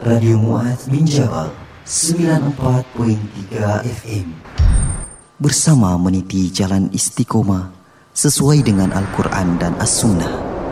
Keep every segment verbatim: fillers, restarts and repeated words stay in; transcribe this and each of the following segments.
Radio Mu'adz bin Jabal sembilan puluh empat koma tiga F M. Bersama meniti jalan istiqomah sesuai dengan Al-Quran dan As-Sunnah.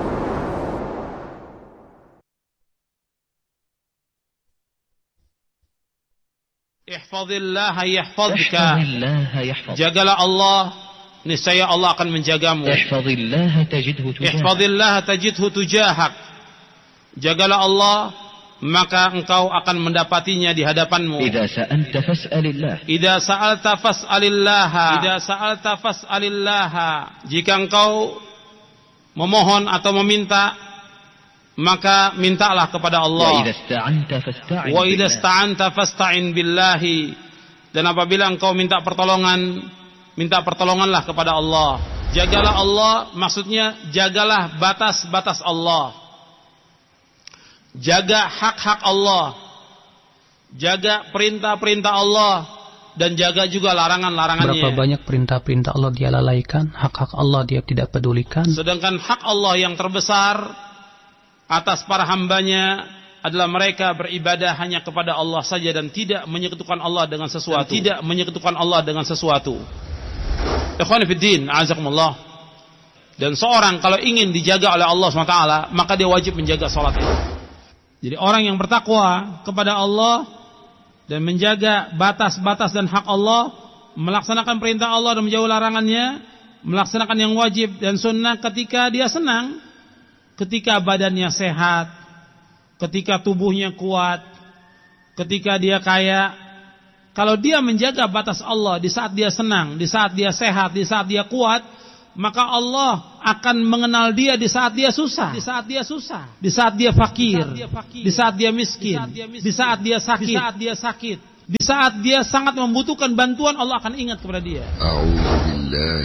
Ihfazillah yahfazka. Jagalah Allah, niscaya Allah akan menjagamu. Ihfazillah tajidhu tujahak. Ihfazillah tajidhu tujahak. Jagalah Allah, maka engkau akan mendapatinya di hadapanmu. Idza sa'alta fas'alillah. Idza sa'alta fas'alillah. Idza sa'alta fas'alillah. Jika engkau memohon atau meminta, maka mintalah kepada Allah. Wa idza ista'anta fasta'in. Wa idza ista'anta fasta'in billahi. Dan apabila engkau minta pertolongan, minta pertolonganlah kepada Allah. Jagalah Allah, maksudnya jagalah batas-batas Allah. Jaga hak-hak Allah, jaga perintah-perintah Allah, dan jaga juga larangan-larangannya. Berapa banyak perintah-perintah Allah dia lalaikan, hak-hak Allah dia tidak pedulikan. Sedangkan hak Allah yang terbesar atas para hambanya adalah mereka beribadah hanya kepada Allah saja dan tidak menyekutukan Allah dengan sesuatu. Dan tidak menyekutukan Allah dengan sesuatu. Ikhwan fiddin, azakumullah. Dan seorang kalau ingin dijaga oleh Allah subhanahu wa taala, maka dia wajib menjaga salat itu. Jadi orang yang bertakwa kepada Allah dan menjaga batas-batas dan hak Allah, melaksanakan perintah Allah dan menjauh larangannya, melaksanakan yang wajib dan sunnah ketika dia senang, ketika badannya sehat, ketika tubuhnya kuat, ketika dia kaya. Kalau dia menjaga batas Allah di saat dia senang, di saat dia sehat, di saat dia kuat, maka Allah akan mengenal dia di saat dia susah, di saat dia susah, di saat dia fakir, di saat dia miskin, di saat dia sakit, di saat dia sakit, di saat dia sangat membutuhkan bantuan, Allah akan ingat kepada dia.